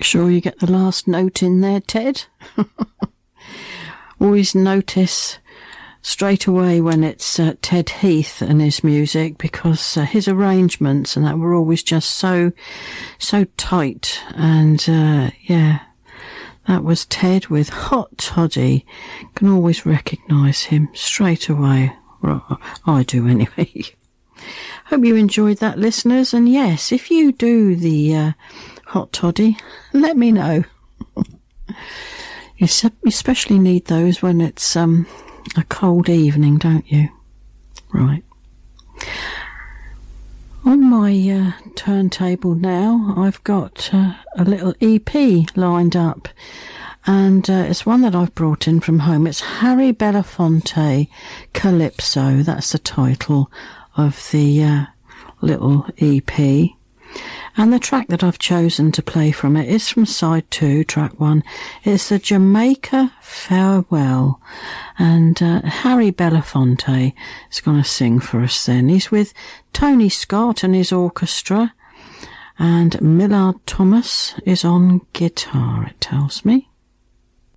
Sure you get the last note in there, Ted? Always notice straight away when it's Ted Heath and his music, because his arrangements and that were always just so tight. And yeah, that was Ted with Hot Toddy. Can always recognise him straight away. Well, I do anyway. Hope you enjoyed that, listeners. And yes, if you do the Hot Toddy, let me know. You especially need those when it's a cold evening, don't you? Right. On my turntable now, I've got a little EP lined up, and it's one that I've brought in from home. It's Harry Belafonte, Calypso. That's the title of the little EP. And the track that I've chosen to play from it is from side 2, track 1. It's the Jamaica Farewell. And Harry Belafonte is going to sing for us then. He's with Tony Scott and his orchestra. And Millard Thomas is on guitar, it tells me.